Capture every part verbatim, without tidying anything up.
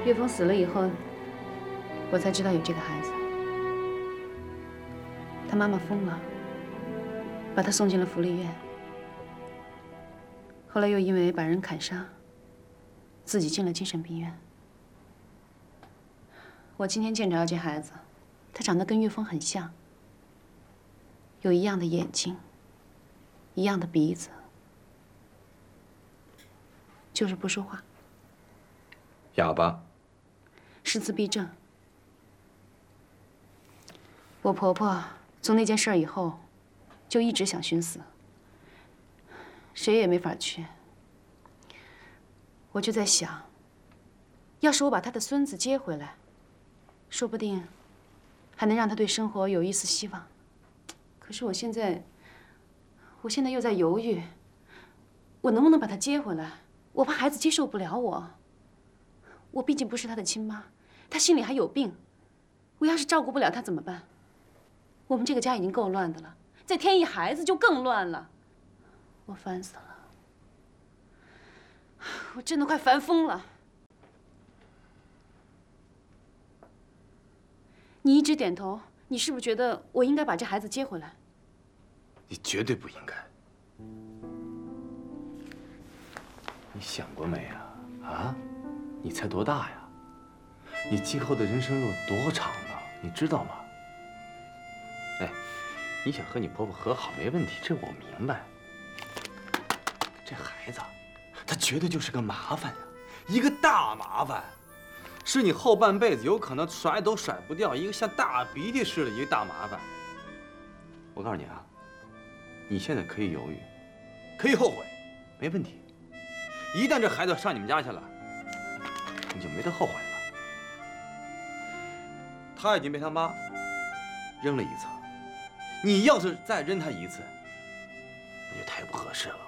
岳峰死了以后，我才知道有这个孩子。他妈妈疯了，把他送进了福利院。后来又因为把人砍伤，自己进了精神病院。我今天见着这孩子，他长得跟岳峰很像，有一样的眼睛，一样的鼻子，就是不说话。 哑巴。 是自闭症。我婆婆从那件事儿以后，就一直想寻死，谁也没法劝。我就在想，要是我把她的孙子接回来，说不定还能让他对生活有一丝希望。可是我现在，我现在又在犹豫，我能不能把他接回来？我怕孩子接受不了我。我毕竟不是他的亲妈，他心里还有病。我要是照顾不了他怎么办？我们这个家已经够乱的了，再添一孩子就更乱了。我烦死了，我真的快烦疯了。你一直点头，你是不是觉得我应该把这孩子接回来？ 你绝对不应该。你想过没啊？啊？你才多大呀？你今后的人生路多长呢？你知道吗？哎，你想和你婆婆和好没问题，这我明白。这孩子，他绝对就是个麻烦呀，一个大麻烦，是你后半辈子有可能甩都甩不掉一个像大鼻涕似的一个大麻烦。我告诉你啊，你现在可以犹豫，可以后悔，没问题。一旦这孩子上你们家去了，你就没得后悔了。他已经被他妈扔了一次，你要是再扔他一次，那就太不合适了。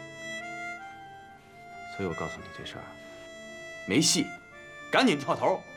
所以我告诉你这事儿没戏，赶紧跳头，